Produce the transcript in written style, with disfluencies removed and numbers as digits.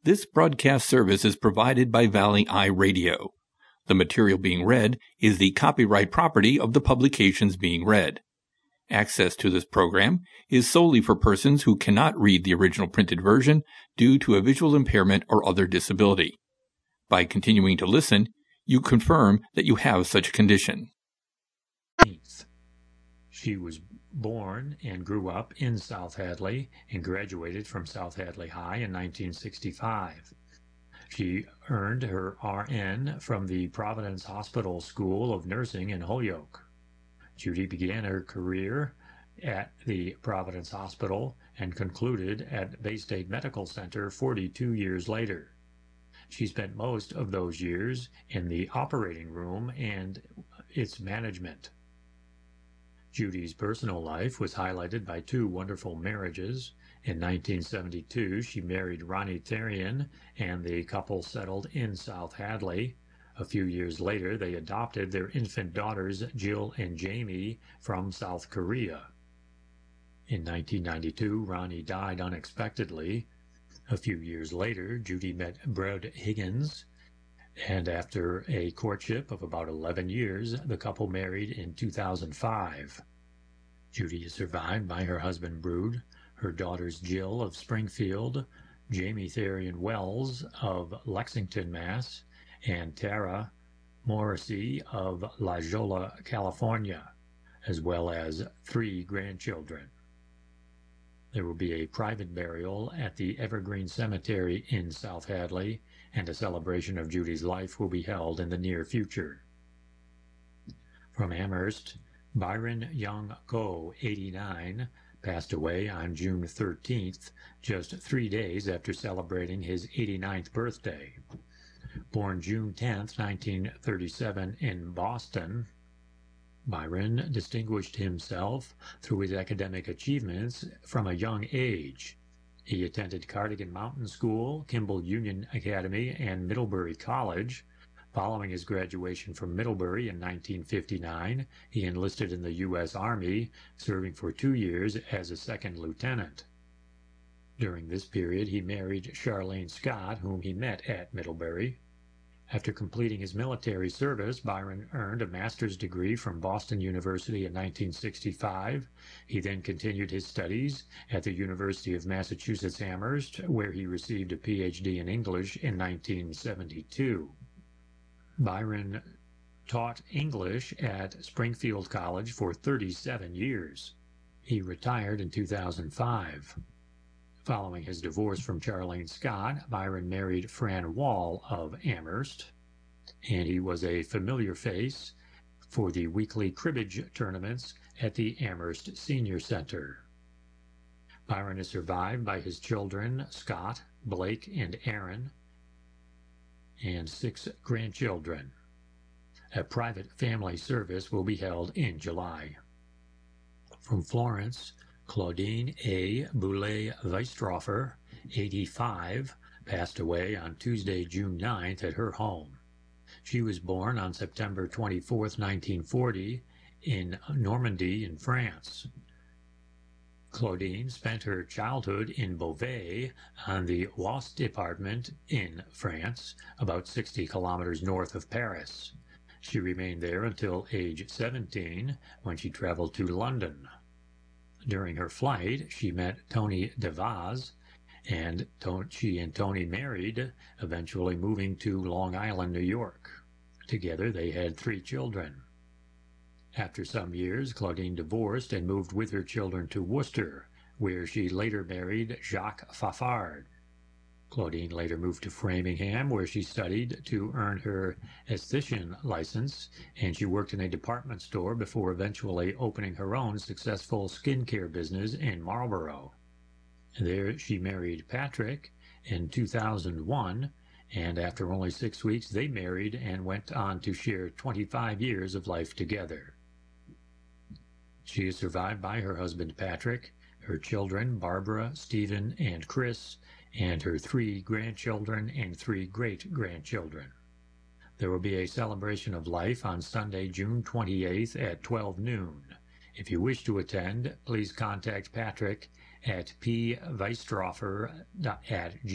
This broadcast service is provided by Valley Eye Radio. The material being read is the copyright property of the publications being read. Access to this program is solely for persons who cannot read the original printed version due to a visual impairment or other disability. By continuing to listen, you confirm that you have such a condition. She was born and grew up in South Hadley and graduated from South Hadley High in 1965. She earned her RN from the Providence Hospital School of Nursing in Holyoke. Judy began her career at the Providence Hospital and concluded at Baystate Medical Center 42 years later. She spent most of those years in the operating room and its management. Judy's personal life was highlighted by two wonderful marriages. In 1972, she married Ronnie Therian, and the couple settled in South Hadley. A few years later, they adopted their infant daughters, Jill and Jamie, from South Korea. In 1992, Ronnie died unexpectedly. A few years later, Judy met Brad Higgins, and after a courtship of about 11 years, the couple married in 2005. Judy is survived by her husband Brood, her daughters Jill of Springfield, Jamie Therian Wells of Lexington, Mass., and Tara Morrissey of La Jolla, California, as well as 3 grandchildren. There will be a private burial at the Evergreen Cemetery in South Hadley, and a celebration of Judy's life will be held in the near future. From Amherst, Byron Young Ko, 89, passed away on June 13th, just 3 days after celebrating his 89th birthday. Born June 10, 1937 in Boston, Byron distinguished himself through his academic achievements from a young age. He attended Cardigan Mountain School, Kimball Union Academy, and Middlebury College. Following his graduation from Middlebury in 1959, he enlisted in the U.S. Army, serving for 2 years as a second lieutenant. During this period, he married Charlene Scott, whom he met at Middlebury. After completing his military service, Byron earned a master's degree from Boston University in 1965. He then continued his studies at the University of Massachusetts Amherst, where he received a Ph.D. in English in 1972. Byron taught English at Springfield College for 37 years. He retired in 2005. Following his divorce from Charlene Scott, Byron married Fran Wall of Amherst, and he was a familiar face for the weekly cribbage tournaments at the Amherst Senior Center. Byron is survived by his children, Scott, Blake, and Aaron, and 6 grandchildren. A private family service will be held in July. From Florence, Claudine A. Boulay-Weistrofer, 85, passed away on Tuesday, June 9th at her home. She was born on September 24, 1940, in Normandy in France. Claudine spent her childhood in Beauvais on the Oise Department in France, about 60 kilometers north of Paris. She remained there until age 17, when she traveled to London. During her flight, she met Tony DeVaz, and she and Tony married, eventually moving to Long Island, New York. Together, they had 3 children. After some years, Claudine divorced and moved with her children to Worcester, where she later married Jacques Fafard. Claudine later moved to Framingham, where she studied to earn her esthetician license, and she worked in a department store before eventually opening her own successful skincare business in Marlborough. There she married Patrick in 2001, and after only 6 weeks they married and went on to share 25 years of life together. She is survived by her husband Patrick, her children Barbara, Stephen, and Chris, and her 3 grandchildren and 3 great-grandchildren. There will be a celebration of life on Sunday, June 28th at 12 noon. If you wish to attend, please contact Patrick at pweistrofer@gmail.com.